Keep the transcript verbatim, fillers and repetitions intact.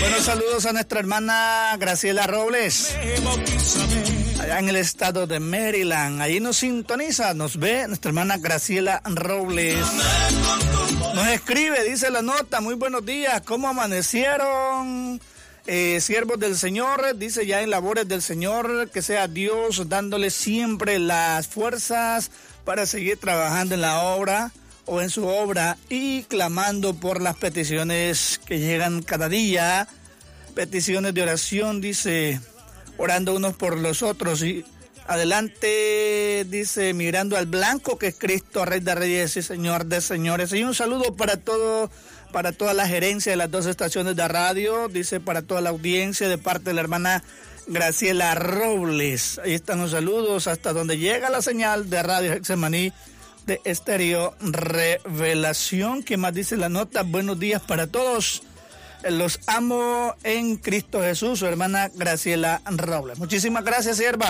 Buenos saludos a nuestra hermana Graciela Robles, allá en el estado de Maryland. Allí nos sintoniza, nos ve nuestra hermana Graciela Robles. Nos escribe, dice la nota: muy buenos días, ¿cómo amanecieron? Eh, siervos del Señor, dice, ya en labores del Señor, que sea Dios dándole siempre las fuerzas para seguir trabajando en la obra o en su obra y clamando por las peticiones que llegan cada día, peticiones de oración, dice, orando unos por los otros. Y adelante, dice, mirando al blanco que es Cristo, Rey de Reyes y Señor de Señores. Y un saludo para todo, para toda la gerencia de las dos estaciones de radio, dice, para toda la audiencia de parte de la hermana Graciela Robles. Ahí están los saludos hasta donde llega la señal de Radio Getsemaní de Estéreo Revelación. ¿Qué más dice la nota? Buenos días para todos. Los amo en Cristo Jesús, su hermana Graciela Robles. Muchísimas gracias, sierva.